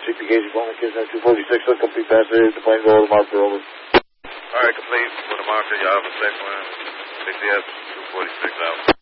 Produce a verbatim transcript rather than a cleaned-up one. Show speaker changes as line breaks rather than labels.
C P K Z Bowman, Kisner two forty-six, look complete passenger, the plane go to marker, over.
All right, complete. For the marker, you have a second one. six S two forty-six out.